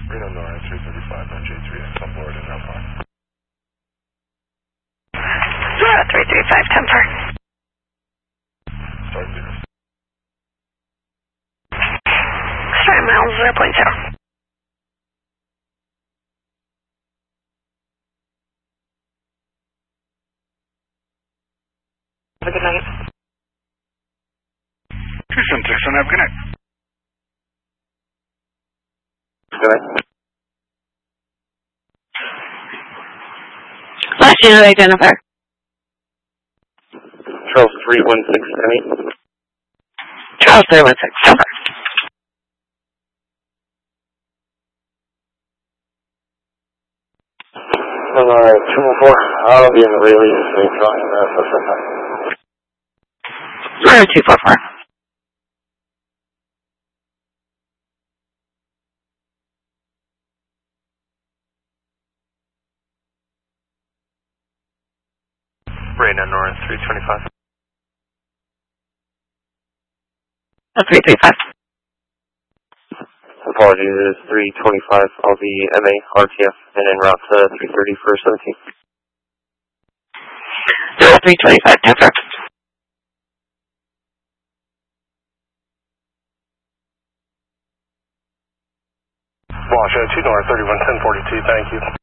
Reno North 335 on J3X on board and now fine. 335, 10 4. Start 0. Start miles 0.0. Have a good night. 276 and have a good night. Good night. Last unit identifier. Charles 316, any? Charles 316, over. Alright, 204. I'll be in the Rayleigh, so you're trying for some time. 244. Reno North 325. 335. Apologies, it is 325. I'll be MA RTF and en route to 330 for 17. 325, 10 4. Wash 2 North 31 1042, thank you.